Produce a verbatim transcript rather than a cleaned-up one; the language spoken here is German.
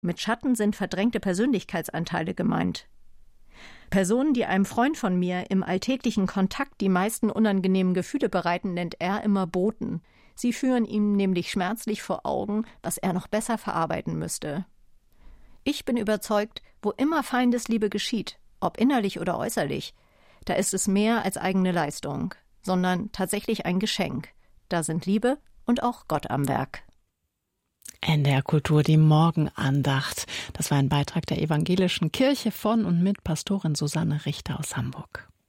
Mit Schatten sind verdrängte Persönlichkeitsanteile gemeint. Personen, die einem Freund von mir im alltäglichen Kontakt die meisten unangenehmen Gefühle bereiten, nennt er immer Boten. Sie führen ihm nämlich schmerzlich vor Augen, was er noch besser verarbeiten müsste. Ich bin überzeugt, wo immer Feindesliebe geschieht, ob innerlich oder äußerlich, da ist es mehr als eigene Leistung, sondern tatsächlich ein Geschenk. Da sind Liebe und auch Gott am Werk. N D R Kultur, die Morgenandacht. Das war ein Beitrag der Evangelischen Kirche von und mit Pastorin Susanne Richter aus Hamburg.